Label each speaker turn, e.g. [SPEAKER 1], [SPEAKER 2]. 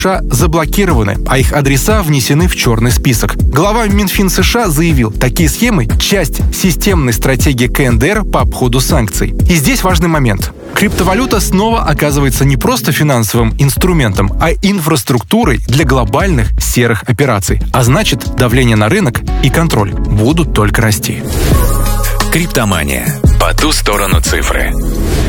[SPEAKER 1] США заблокированы, а их адреса внесены в черный список. Глава Минфин США заявил, такие схемы – часть системной стратегии КНДР по обходу санкций. И здесь важный момент. Криптовалюта снова оказывается не просто финансовым инструментом, а инфраструктурой для глобальных серых операций. А значит, давление на рынок и контроль будут только расти.
[SPEAKER 2] Криптомания. По ту сторону цифры.